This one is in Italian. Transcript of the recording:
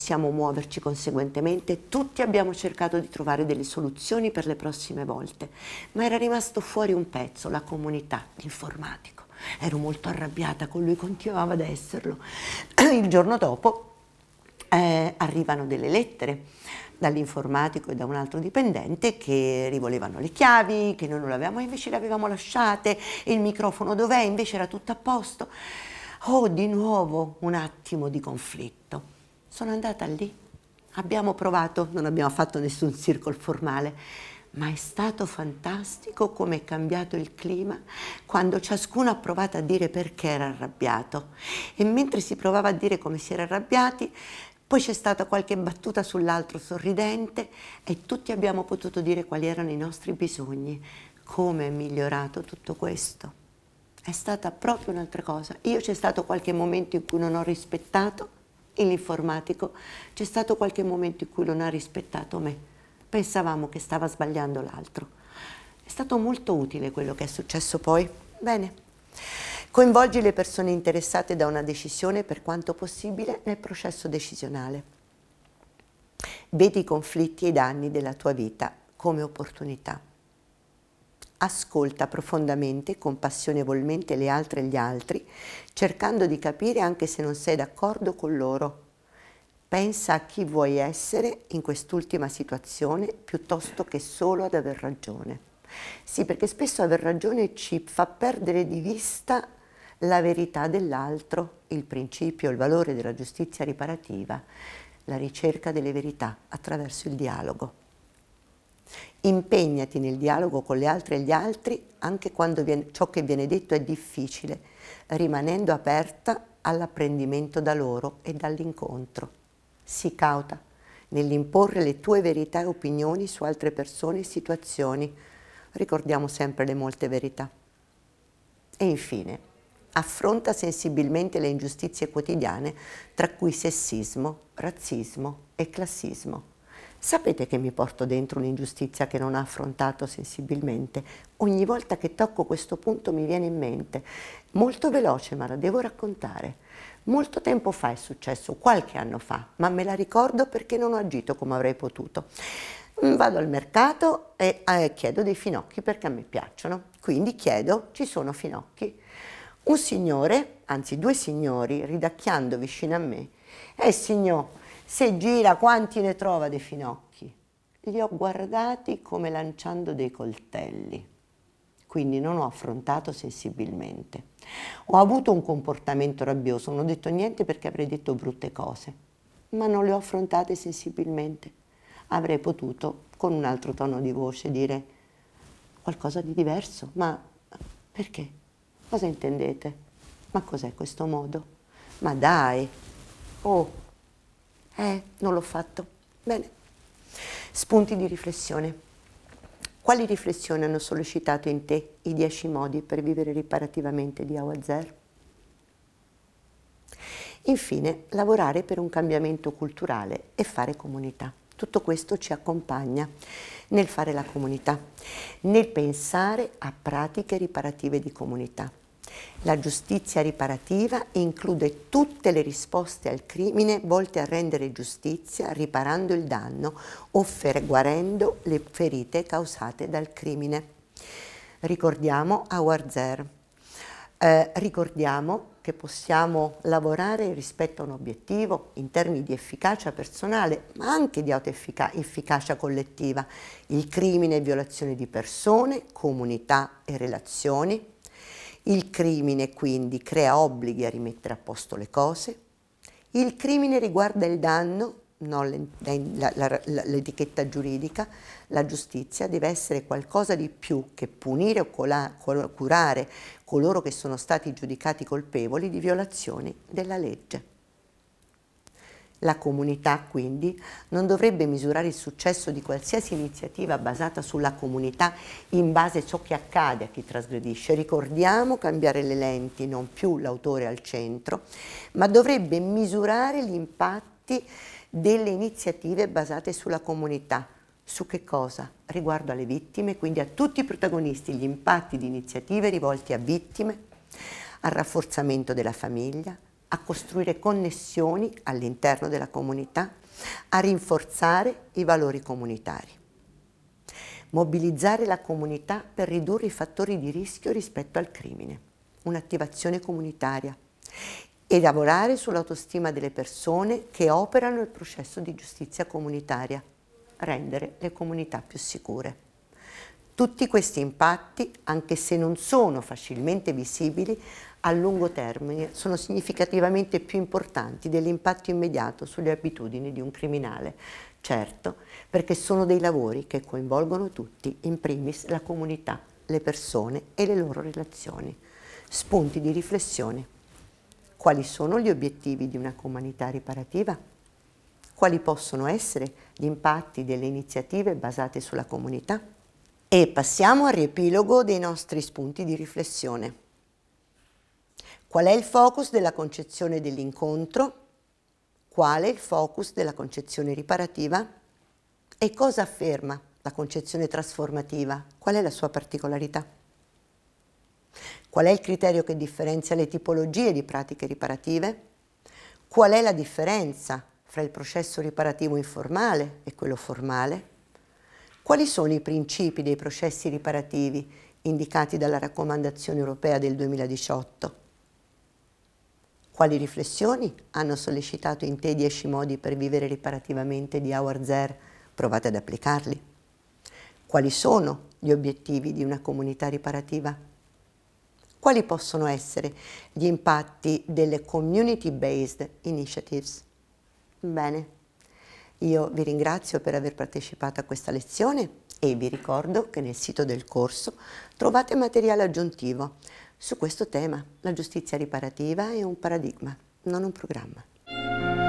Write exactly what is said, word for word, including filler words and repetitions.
Possiamo muoverci conseguentemente, tutti abbiamo cercato di trovare delle soluzioni per le prossime volte, ma era rimasto fuori un pezzo, la comunità, l'informatico. Ero molto arrabbiata con lui, continuava ad esserlo. Il giorno dopo eh, arrivano delle lettere dall'informatico e da un altro dipendente che rivolevano le chiavi, che noi non le avevamo, invece le avevamo lasciate, e il microfono dov'è, invece era tutto a posto. Oh, di nuovo un attimo di conflitto. Sono andata lì, abbiamo provato, non abbiamo fatto nessun circolo formale, ma è stato fantastico come è cambiato il clima quando ciascuno ha provato a dire perché era arrabbiato, e mentre si provava a dire come si era arrabbiati, poi c'è stata qualche battuta sull'altro sorridente e tutti abbiamo potuto dire quali erano i nostri bisogni. Come è migliorato tutto questo? È stata proprio un'altra cosa. Io c'è stato qualche momento in cui non ho rispettato l'informatico, c'è stato qualche momento in cui non ha rispettato me. Pensavamo che stava sbagliando l'altro. È stato molto utile quello che è successo poi. Bene. Coinvolgi le persone interessate da una decisione per quanto possibile nel processo decisionale. Vedi i conflitti e i danni della tua vita come opportunità. Ascolta profondamente, compassionevolmente le altre e gli altri, cercando di capire anche se non sei d'accordo con loro. Pensa a chi vuoi essere in quest'ultima situazione piuttosto che solo ad aver ragione. Sì, perché spesso aver ragione ci fa perdere di vista la verità dell'altro, il principio, il valore della giustizia riparativa, la ricerca delle verità attraverso il dialogo. Impegnati nel dialogo con le altre e gli altri anche quando viene, ciò che viene detto è difficile, rimanendo aperta all'apprendimento da loro e dall'incontro. Sii cauta nell'imporre le tue verità e opinioni su altre persone e situazioni. Ricordiamo sempre le molte verità. E infine, affronta sensibilmente le ingiustizie quotidiane, tra cui sessismo, razzismo e classismo. Sapete che mi porto dentro un'ingiustizia che non ho affrontato sensibilmente? Ogni volta che tocco questo punto mi viene in mente, molto veloce, ma la devo raccontare. Molto tempo fa è successo, qualche anno fa, ma me la ricordo perché non ho agito come avrei potuto. Vado al mercato e eh, chiedo dei finocchi perché a me piacciono, quindi chiedo, ci sono finocchi? Un signore, anzi due signori, ridacchiando vicino a me, eh signor, se gira quanti ne trova dei finocchi? Li ho guardati come lanciando dei coltelli, quindi non ho affrontato sensibilmente. Ho avuto un comportamento rabbioso, non ho detto niente perché avrei detto brutte cose, ma non le ho affrontate sensibilmente. Avrei potuto, con un altro tono di voce, dire qualcosa di diverso, ma perché? Cosa intendete? Ma cos'è questo modo? Ma dai, oh, eh, non l'ho fatto. Bene. Spunti di riflessione. Quali riflessioni hanno sollecitato in te i dieci modi per vivere riparativamente di Awazer? Infine, lavorare per un cambiamento culturale e fare comunità. Tutto questo ci accompagna nel fare la comunità, nel pensare a pratiche riparative di comunità. La giustizia riparativa include tutte le risposte al crimine volte a rendere giustizia riparando il danno o guarendo le ferite causate dal crimine. Ricordiamo Awazer. Eh, ricordiamo che possiamo lavorare rispetto a un obiettivo in termini di efficacia personale, ma anche di autoefficacia collettiva. Il crimine è violazione di persone, comunità e relazioni. Il crimine quindi crea obblighi a rimettere a posto le cose. Il crimine riguarda il danno, non l'etichetta giuridica. La giustizia deve essere qualcosa di più che punire o cola, curare coloro che sono stati giudicati colpevoli di violazioni della legge. La comunità, quindi, non dovrebbe misurare il successo di qualsiasi iniziativa basata sulla comunità in base a ciò che accade a chi trasgredisce. Ricordiamo cambiare le lenti, non più l'autore al centro, ma dovrebbe misurare gli impatti delle iniziative basate sulla comunità. Su che cosa? Riguardo alle vittime, quindi a tutti i protagonisti, gli impatti di iniziative rivolte a vittime, al rafforzamento della famiglia, a costruire connessioni all'interno della comunità, a rinforzare i valori comunitari. Mobilizzare la comunità per ridurre i fattori di rischio rispetto al crimine, un'attivazione comunitaria, e lavorare sull'autostima delle persone che operano nel processo di giustizia comunitaria, rendere le comunità più sicure. Tutti questi impatti, anche se non sono facilmente visibili, a lungo termine sono significativamente più importanti dell'impatto immediato sulle abitudini di un criminale. Certo, perché sono dei lavori che coinvolgono tutti, in primis la comunità, le persone e le loro relazioni. Spunti di riflessione. Quali sono gli obiettivi di una comunità riparativa? Quali possono essere gli impatti delle iniziative basate sulla comunità? E passiamo al riepilogo dei nostri spunti di riflessione. Qual è il focus della concezione dell'incontro? Qual è il focus della concezione riparativa? E cosa afferma la concezione trasformativa? Qual è la sua particolarità? Qual è il criterio che differenzia le tipologie di pratiche riparative? Qual è la differenza fra il processo riparativo informale e quello formale? Quali sono i principi dei processi riparativi indicati dalla raccomandazione europea del duemiladiciotto? Quali riflessioni hanno sollecitato in te dieci modi per vivere riparativamente di Howard Zehr? Provate ad applicarli. Quali sono gli obiettivi di una comunità riparativa? Quali possono essere gli impatti delle community-based initiatives? Bene. Io vi ringrazio per aver partecipato a questa lezione e vi ricordo che nel sito del corso trovate materiale aggiuntivo su questo tema. La giustizia riparativa è un paradigma, non un programma.